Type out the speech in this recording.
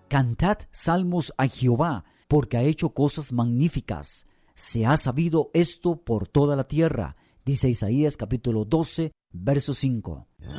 Cantad salmos a Jehová, porque ha hecho cosas magníficas. Se ha sabido esto por toda la tierra, dice Isaías capítulo 12, verso 5.